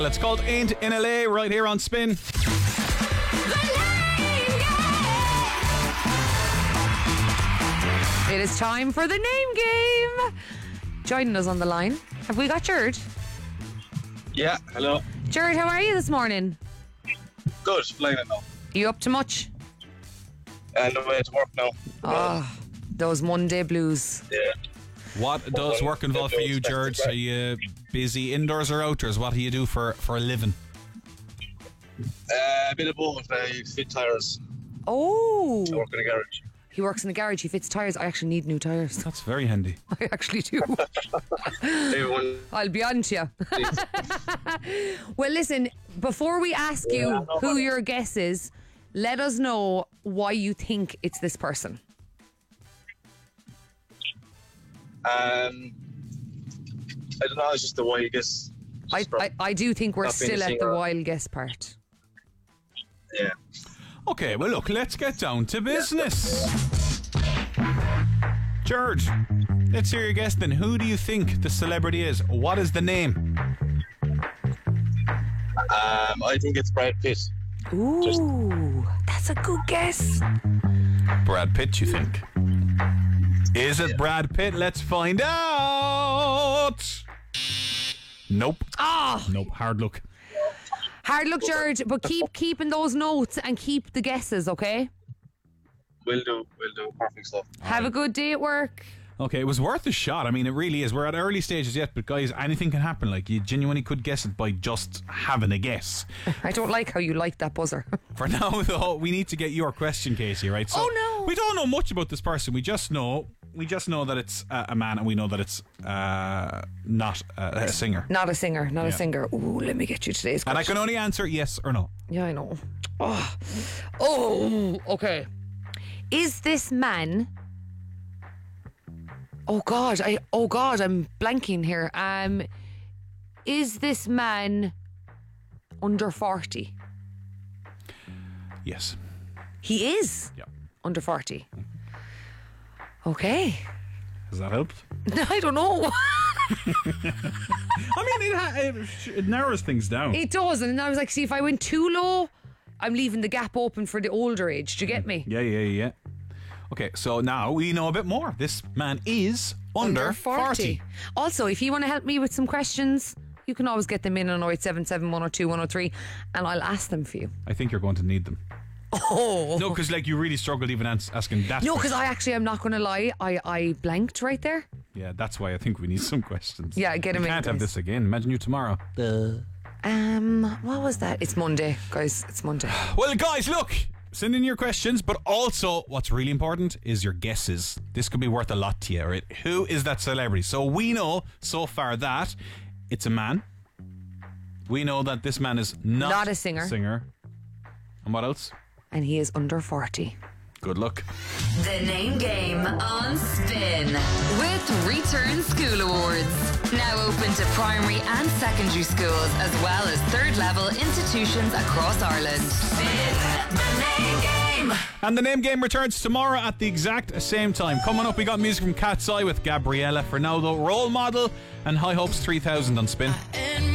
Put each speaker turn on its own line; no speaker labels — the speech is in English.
It's called Ain't in LA right here on Spin.
It is time for the name game. Joining us on the line, have we got Jared?
Yeah, hello.
Jared, how are you this morning?
Good, flying it now.
Are you up to much?
And the way to work now.
Oh, those Monday blues.
Yeah.
What does work involve for you, George? Are you busy indoors or outdoors? What do you do for a living?
A bit of both. I fit tyres.
Oh.
I work in a garage.
He works in a garage, he fits tyres. I actually need new tyres.
That's very handy.
I actually do.
Everyone.
I'll be on to you. Well, listen, before we ask you who your guess is, let us know why you think it's this person.
I don't know, it's just the way you guess.
I do think we're
Not being
still
a
at the
singer.
wild guess part.
Yeah.
Okay, well look, let's get down to business. George, let's hear your guess then. Who do you think the celebrity is? What is the name?
I think it's Brad Pitt.
Ooh, that's a good guess.
Brad Pitt, you think? Is it Brad Pitt? Let's find out. Nope.
Ah,
Nope, hard look.
hard luck, George, but keep keeping those notes and keep the guesses, okay?
Will do. Perfect stuff.
Have a good day at work.
Okay, it was worth a shot. I mean, it really is. We're at early stages yet, but guys, anything can happen. Like, you genuinely could guess it by just having a guess.
I don't like how you like that buzzer.
For now, though, we need to get your question, Casey, right? So,
Oh, no.
we don't know much about this person. We just know that it's a man, and we know that it's not a singer.
Not a singer, not a
Yeah.
singer. Ooh, let me get you today's
And I
question.
can only answer yes or no.
Yeah, I know. Oh, okay. Is this man... Oh God, I'm blanking here. Is this man under 40?
Yes.
He is
Yeah.
under 40. Okay.
Has that helped?
I don't know.
I mean, it narrows things down.
It does, and I was like, see, if I went too low, I'm leaving the gap open for the older age. Do you get me?
Yeah. Okay, so now we know a bit more. This man is under 40.
Also, if you want to help me with some questions, you can always get them in on 0877 102 103 and I'll ask them for you.
I think you're going to need them.
Oh.
No, because like you really struggled even asking that.
No, because
question.
I'm not going to lie, I blanked right there.
Yeah, that's why I think we need some questions.
Yeah, get him
We
in,
can't have
guys.
this again. Imagine you tomorrow.
What was that? It's Monday, guys. It's Monday.
Well, guys, look. Send in your questions, but also what's really important is your guesses. This could be worth a lot to you, right? Who is that celebrity? So we know so far that it's a man. We know that this man is not
a singer.
And what else?
And he is under 40.
Good luck.
The Name Game on Spin with Return School Awards. Now open to primary and secondary schools as well as third level institutions across Ireland. Spin the Name Game.
And the name game returns tomorrow at the exact same time. Coming up, we got music from Cat's Eye with Gabriella. For now, though, Role Model and High Hopes 3000 on Spin.